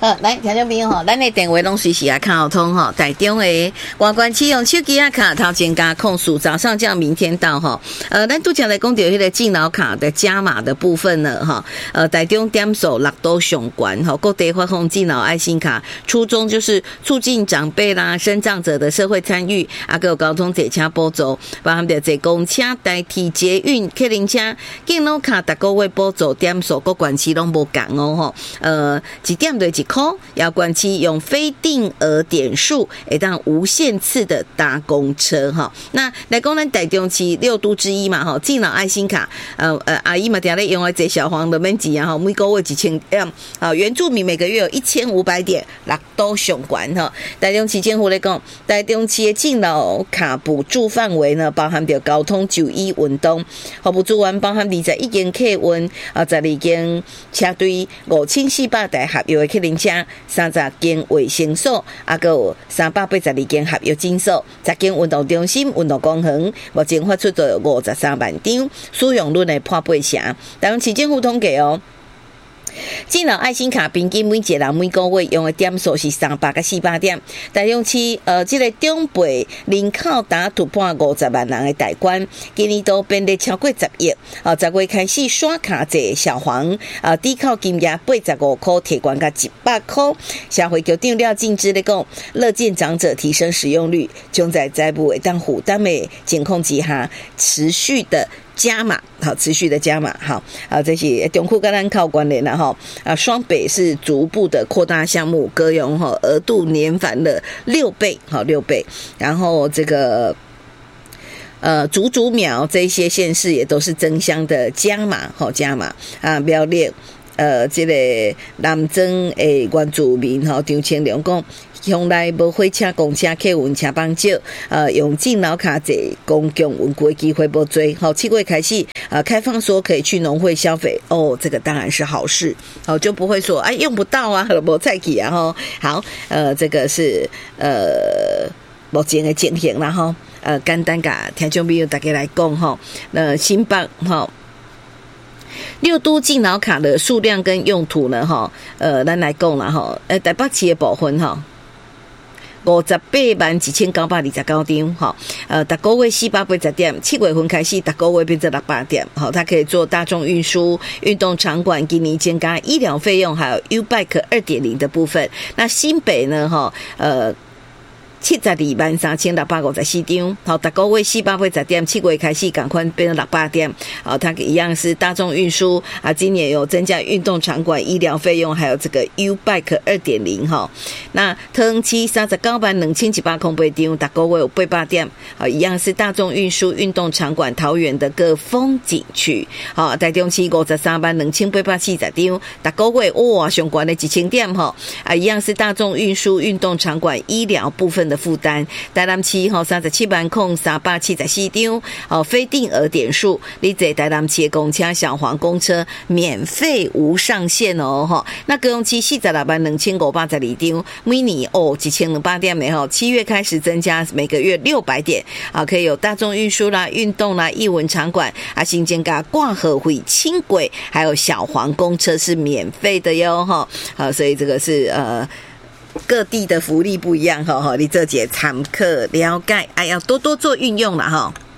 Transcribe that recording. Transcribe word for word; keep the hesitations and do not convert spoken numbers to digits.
好，来，听众朋友吼，咱的电话拢随时啊看好通吼。台中的外观启用手机啊卡头前加控诉，早上叫明天到哈。呃，咱拄则来讲到迄个敬老卡的加码的部分呢哈。呃，台中点数六都上悬哈，各地发放敬老爱心卡，初衷就是促进长辈啦、身障者的社会参与，啊，还有交通坐车补助，把他们的坐公车代替捷运、客运车，敬老卡逐个月补助点数，各县市拢无共哦吼。呃，一点就一块，要关期用非定额点数，会当无限次的搭公车哈。那来讲咱台中市六都之一嘛哈，敬老爱心卡，呃呃，阿姨嘛定咧用来坐小黄的免钱啊哈，每个月一千点啊，原住民每个月有一千五百点，六都上悬哈。台中市政府来讲，台中市的敬老卡补助范围呢，包含着交通、就医、运动，服务资源包含二十一间客运啊，十二间车队，五千四百台合约的客运车，三十间卫生所，啊，还有三百八十二间合约诊所，十间运动中心、运动公园，目前发出咗五十三万张，使用率的破八成。台中市政府统计哦。敬老爱心卡平均每一个人每个月用的点数是三百到四百点，台中市呃，这个中辈人口达突破五十万人的大关，今年都变得超过十亿。啊，十月开始刷卡坐小黄，啊，抵扣金额八十五块，提高到一百块。社会局长廖敬之咧讲，乐见长者提升使用率，将在财务会当负担的情况之下，持续的加码，好，持续的加码，好，啊，这些中区跟咱靠关联了哈，啊，双北是逐步的扩大项目，各用哈额度年返了六倍，好六倍，然后这个。呃，竹竹苗这些县市也都是争相的加码，好加码啊，苗栗呃，这个南庄的原住民哈，张清良讲。向来无火车、公车、客运车帮少，呃，用敬老卡坐公共运输的机会不多。好，七月开始，呃，开放说可以去农会消费，哦，这个当然是好事，好就不会说哎用不到啊，无再去啊吼。好，呃，这个是呃目前的情形啦吼，呃，简单甲听众朋友大家来讲吼，那新北吼。六都敬老卡的数量跟用途呢？哈，呃，咱来讲啦哈，呃，台北市的部分哈。五十八万一千九百二十九张，哈，呃，每个月四百八十点，七月份开始，每个月变成六百点，好，它可以做大众运输、运动场馆，给你增加医疗费用，还有 U-Bike 二点零 的部分。那新北呢，哈，呃。七十二万三千六百五十四张，好，每个月四百八十点，七月开始赶快变成六百点，好，它一样是大众运输啊，今年有增加运动场馆、医疗费用，还有这个 U-Bike 二点零 哈。那腾七三十九万两千一百空八张，每个月有八百点，好，一样是大众运输、运动场馆、桃园的各风景区，好，台中市五十三万两千八百四十张，每个月哇上悬的一千点哈，啊，一样是大众运输、运动场馆、医疗部分的负担，台南市吼三十七万空三百七十四张，哦，非定额点数，你坐台南市的公车、小黄公车免费无上限哦，哈。那高雄市四十六万两千五百十二张，每年哦一千两百点的哈，七月开始增加每个月六百点，啊，可以有大众运输啦、运动啦、艺文场馆啊，新增加挂河会轻轨，还有小黄公车是免费的哟，哈。好，所以这个是呃。各地的福利不一样哈，你这节常客了解，哎，要多多做运用了哈。